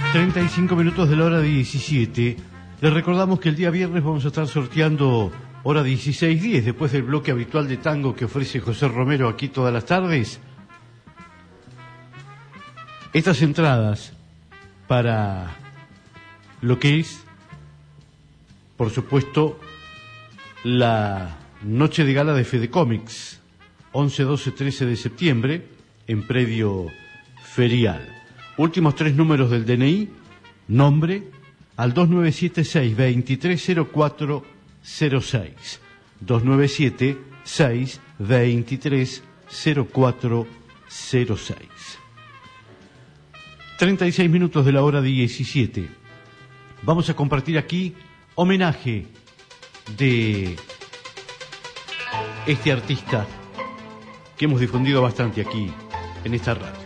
35 minutos de la hora 17. Les recordamos que el día viernes vamos a estar sorteando hora 16:10, después del bloque habitual de tango que ofrece José Romero aquí todas las tardes. Estas entradas para lo que es, por supuesto, la noche de gala de Fede Comics, 11, 12, 13 de septiembre, en predio ferial. Últimos 3 números del DNI, nombre, al 2976-230406. 2976-230406. 36 minutos de la hora 17. Vamos a compartir aquí homenaje de este artista que hemos difundido bastante aquí en esta radio.